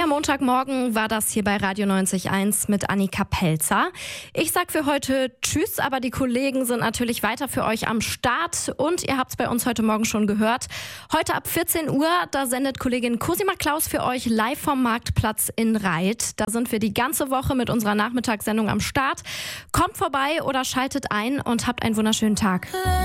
schöner Montagmorgen war das hier bei Radio 90.1 mit Annika Pelzer. Ich sag für heute Tschüss, aber die Kollegen sind natürlich weiter für euch am Start und ihr habt es bei uns heute Morgen schon gehört. Heute ab 14 Uhr, da sendet Kollegin Cosima Klaus für euch live vom Marktplatz in Reit. Da sind wir die ganze Woche mit unserer Nachmittagssendung am Start. Kommt vorbei oder schaltet ein und habt einen wunderschönen Tag.